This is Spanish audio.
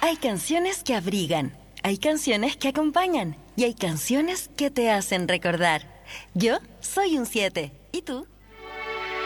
Hay canciones que abrigan, hay canciones que acompañan y hay canciones que te hacen recordar. Yo soy un 7. ¿Y tú?